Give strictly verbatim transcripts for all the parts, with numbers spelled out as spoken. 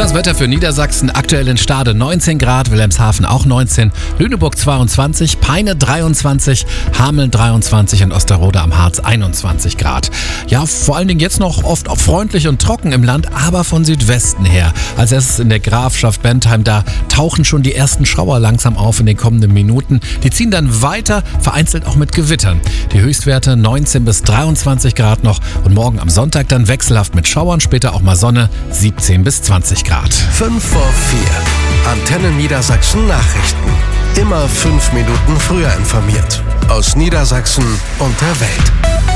Das Wetter für Niedersachsen, aktuell in Stade neunzehn Grad, Wilhelmshaven auch neunzehn, Lüneburg zweiundzwanzig, Peine dreiundzwanzig, Hameln dreiundzwanzig und Osterode am Harz einundzwanzig Grad. Ja, vor allen Dingen jetzt noch oft auch freundlich und trocken im Land, aber von Südwesten her. Als erstes in der Grafschaft Bentheim, da tauchen schon die ersten Schauer langsam auf in den kommenden Minuten. Die ziehen dann weiter, vereinzelt auch mit Gewittern. Die Höchstwerte neunzehn bis dreiundzwanzig Grad noch und morgen am Sonntag dann wechselhaft mit Schauern, später auch mal Sonne, siebzehn bis zwanzig Grad. fünf vor vier. Antenne Niedersachsen Nachrichten. Immer fünf Minuten früher informiert. Aus Niedersachsen und der Welt.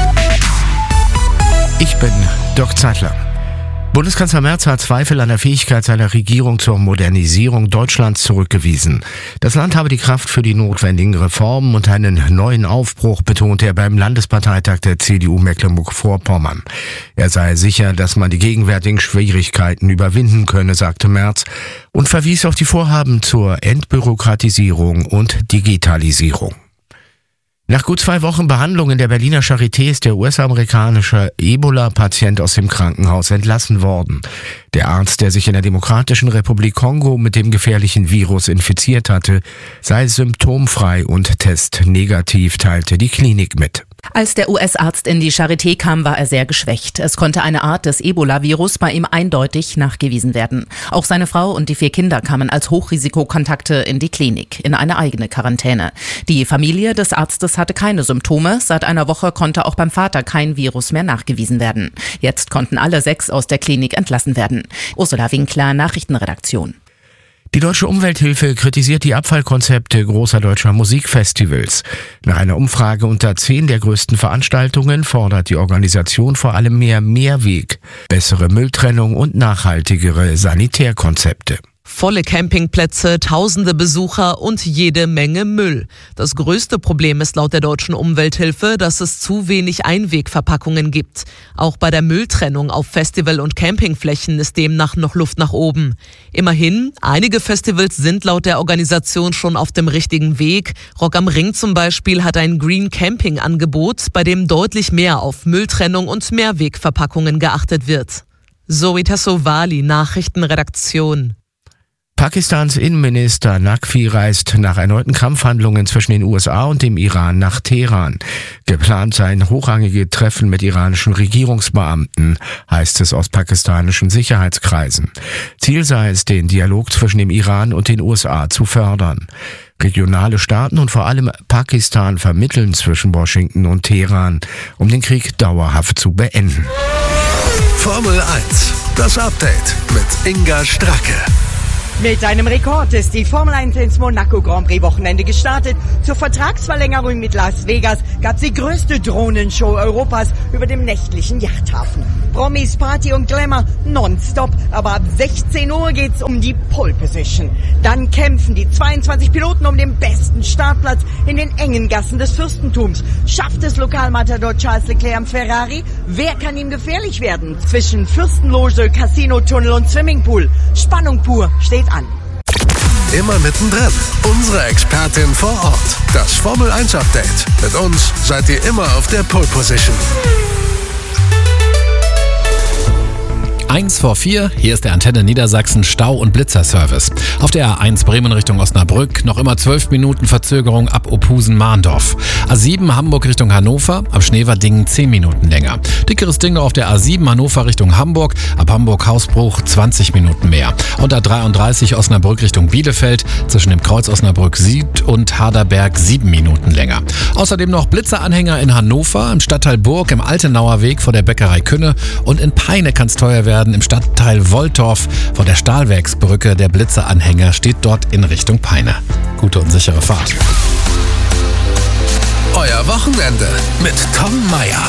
Ich bin Dirk Zeitler. Bundeskanzler Merz hat Zweifel an der Fähigkeit seiner Regierung zur Modernisierung Deutschlands zurückgewiesen. Das Land habe die Kraft für die notwendigen Reformen und einen neuen Aufbruch, betonte er beim Landesparteitag der C D U Mecklenburg-Vorpommern. Er sei sicher, dass man die gegenwärtigen Schwierigkeiten überwinden könne, sagte Merz, und verwies auf die Vorhaben zur Entbürokratisierung und Digitalisierung. Nach gut zwei Wochen Behandlung in der Berliner Charité ist der U S-amerikanische Ebola-Patient aus dem Krankenhaus entlassen worden. Der Arzt, der sich in der Demokratischen Republik Kongo mit dem gefährlichen Virus infiziert hatte, sei symptomfrei und testnegativ, teilte die Klinik mit. Als der U S-Arzt in die Charité kam, war er sehr geschwächt. Es konnte eine Art des Ebola-Virus bei ihm eindeutig nachgewiesen werden. Auch seine Frau und die vier Kinder kamen als Hochrisikokontakte in die Klinik, in eine eigene Quarantäne. Die Familie des Arztes hatte keine Symptome. Seit einer Woche konnte auch beim Vater kein Virus mehr nachgewiesen werden. Jetzt konnten alle sechs aus der Klinik entlassen werden. Ursula Winkler, Nachrichtenredaktion. Die Deutsche Umwelthilfe kritisiert die Abfallkonzepte großer deutscher Musikfestivals. Nach einer Umfrage unter zehn der größten Veranstaltungen fordert die Organisation vor allem mehr Mehrweg, bessere Mülltrennung und nachhaltigere Sanitärkonzepte. Volle Campingplätze, tausende Besucher und jede Menge Müll. Das größte Problem ist laut der Deutschen Umwelthilfe, dass es zu wenig Einwegverpackungen gibt. Auch bei der Mülltrennung auf Festival- und Campingflächen ist demnach noch Luft nach oben. Immerhin, einige Festivals sind laut der Organisation schon auf dem richtigen Weg. Rock am Ring zum Beispiel hat ein Green Camping Angebot, bei dem deutlich mehr auf Mülltrennung und Mehrwegverpackungen geachtet wird. Zoe Tassovali, Nachrichtenredaktion. Pakistans Innenminister Naqvi reist nach erneuten Kampfhandlungen zwischen den U S A und dem Iran nach Teheran. Geplant seien hochrangige Treffen mit iranischen Regierungsbeamten, heißt es aus pakistanischen Sicherheitskreisen. Ziel sei es, den Dialog zwischen dem Iran und den U S A zu fördern. Regionale Staaten und vor allem Pakistan vermitteln zwischen Washington und Teheran, um den Krieg dauerhaft zu beenden. Formel eins, das Update mit Inga Stracke. Mit einem Rekord ist die Formel eins ins Monaco Grand Prix Wochenende gestartet. Zur Vertragsverlängerung mit Las Vegas gab es die größte Drohnenshow Europas über dem nächtlichen Yachthafen. Promis, Party und Glamour nonstop, aber ab sechzehn Uhr geht's um die Pole Position. Dann kämpfen die zweiundzwanzig Piloten um den besten Startplatz in den engen Gassen des Fürstentums. Schafft es Lokalmatador Charles Leclerc am Ferrari? Wer kann ihm gefährlich werden? Zwischen Fürstenloge, Casino-Tunnel und Swimmingpool. Spannung pur steht an. Immer mittendrin. Unsere Expertin vor Ort. Das Formel eins Update. Mit uns seid ihr immer auf der Pole Position. eins vor vier, hier ist der Antenne Niedersachsen Stau- und Blitzerservice. Auf der A eins Bremen Richtung Osnabrück noch immer zwölf Minuten Verzögerung ab Ophusen-Mahndorf. A sieben Hamburg Richtung Hannover, ab Schneverdingen zehn Minuten länger. Dickeres Ding noch auf der A sieben Hannover Richtung Hamburg, ab Hamburg-Hausbruch zwanzig Minuten mehr. Und A dreiunddreißig Osnabrück Richtung Bielefeld, zwischen dem Kreuz Osnabrück Süd und Haderberg sieben Minuten länger. Außerdem noch Blitzeranhänger in Hannover, im Stadtteil Burg, im Altenauer Weg vor der Bäckerei Künne und in Peine kann es teuer werden. Im Stadtteil Woltorf vor der Stahlwerksbrücke. Der Blitzeranhänger steht dort in Richtung Peine. Gute und sichere Fahrt. Euer Wochenende mit Tom Meyer.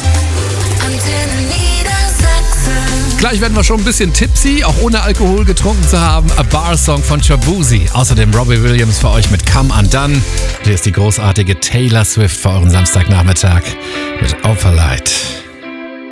Gleich werden wir schon ein bisschen tipsy, auch ohne Alkohol getrunken zu haben. A Bar Song von Shabuzi. Außerdem Robbie Williams für euch mit Come Undone. Hier ist die großartige Taylor Swift für euren Samstagnachmittag mit Opalite.